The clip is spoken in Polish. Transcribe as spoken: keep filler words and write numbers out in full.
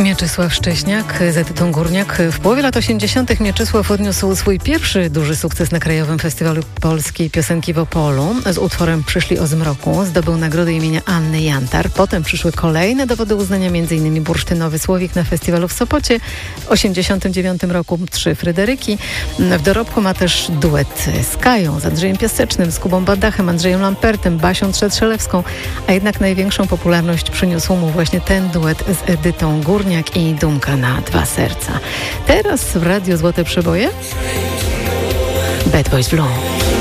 Mieczysław Szcześniak z Edytą Górniak. W połowie lat osiemdziesiątych Mieczysław odniósł swój pierwszy duży sukces na Krajowym Festiwalu Polskiej Piosenki w Opolu. Z utworem Przyszli o zmroku zdobył nagrodę imienia Anny Jantar. Potem przyszły kolejne dowody uznania, m.in. Bursztynowy Słowik na festiwalu w Sopocie. W osiemdziesiątym dziewiątym roku Trzy Fryderyki. W dorobku ma też duet z Kają, z Andrzejem Piasecznym, z Kubą Badachem, Andrzejem Lampertem, Basią Trzet-Szelewską, a jednak największą popularność przyniósł mu właśnie ten duet z Edytą Górniak i Dumka na dwa serca. Teraz w Radiu Złote Przeboje Bad Boys Blue.